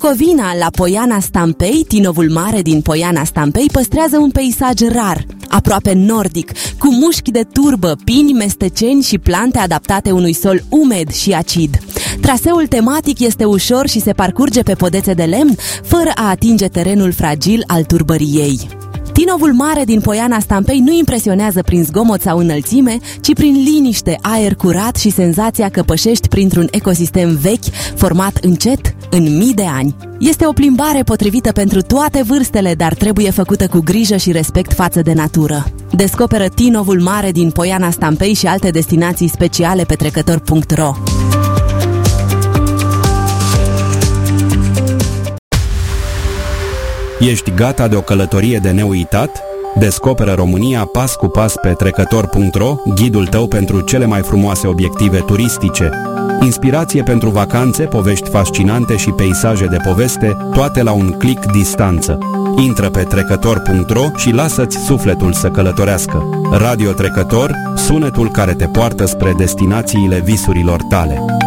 Bucovina, la Poiana Stampei, Tinovul Mare din Poiana Stampei, păstrează un peisaj rar, aproape nordic, cu mușchi de turbă, pini, mesteceni și plante adaptate unui sol umed și acid. Traseul tematic este ușor și se parcurge pe podețe de lemn, fără a atinge terenul fragil al turbăriei. Tinovul Mare din Poiana Stampei nu impresionează prin zgomot sau înălțime, ci prin liniște, aer curat și senzația că pășești printr-un ecosistem vechi, format încet în mii de ani. Este o plimbare potrivită pentru toate vârstele, dar trebuie făcută cu grijă și respect față de natură. Descoperă Tinovul Mare din Poiana Stampei și alte destinații speciale pe trecător.ro. Ești gata de o călătorie de neuitat? Descoperă România pas cu pas pe trecător.ro, ghidul tău pentru cele mai frumoase obiective turistice. Inspirație pentru vacanțe, povești fascinante și peisaje de poveste, toate la un click distanță. Intră pe trecător.ro și lasă-ți sufletul să călătorească. Radio Trecător, sunetul care te poartă spre destinațiile visurilor tale.